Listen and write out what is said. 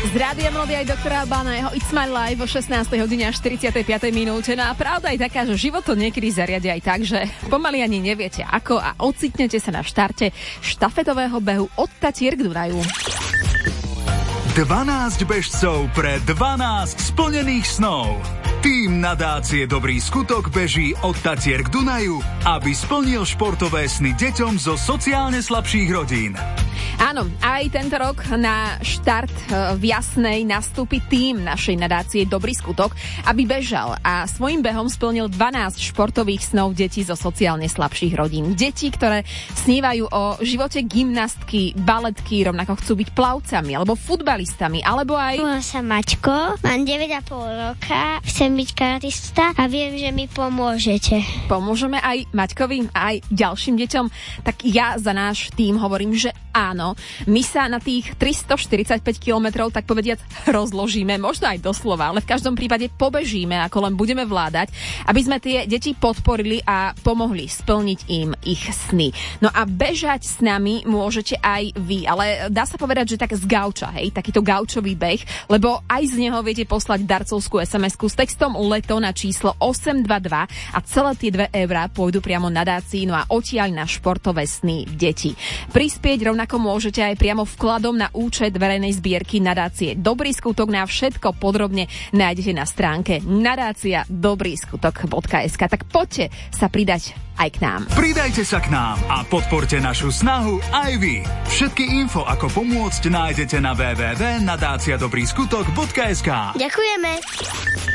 Z Rádia Melody aj doktora Albána, jeho It's My Life o 16. hodine až 45. minúte. No a pravda je taká, že život to niekedy zariadia aj tak, že pomaly ani neviete ako a ocitnete sa na štarte štafetového behu od Tatier k Dunaju. 12 bežcov pre 12 splnených snov. Tým nadácie Dobrý skutok beží od Tatier k Dunaju, aby splnil športové sny deťom zo sociálne slabších rodín. Áno, aj tento rok na štart v Jasnej nastúpi tým našej nadácie Dobrý skutok, aby bežal a svojím behom splnil 12 športových snov detí zo sociálne slabších rodín. Deti, ktoré snívajú o živote gymnastky, baletky, rovnako chcú byť plavcami alebo futbalistami, alebo aj... Volám sa Maťko, mám 9,5 roka, chcem byť karatista a viem, že mi pomôžete. Pomôžeme aj Maťkovi, aj ďalším deťom. Tak ja za náš tým hovorím, že áno. My sa na tých 345 kilometrov, tak povediac, rozložíme, možno aj doslova, ale v každom prípade pobežíme, ako len budeme vládať, aby sme tie deti podporili a pomohli splniť im ich sny. No a bežať s nami môžete aj vy, ale dá sa povedať, že tak z gauča, hej, takýto gaučový beh, lebo aj z neho viete poslať darcovskú SMS-ku s textom LETO na číslo 822 a celé tie 2 eurá pôjdu priamo nadácii, no a odtiaľ na športové sny detí. Prispieť rovnako môžete aj priamo vkladom na účet verejnej zbierky nadácie Dobrý skutok. Na všetko podrobne nájdete na stránke nadácia dobrýskutok.sk. Tak poďte sa pridať aj k nám. Pridajte sa k nám a podporte našu snahu aj vy. Všetky info, ako pomôcť, nájdete na www.nadáciadobrýskutok.sk. Ďakujeme.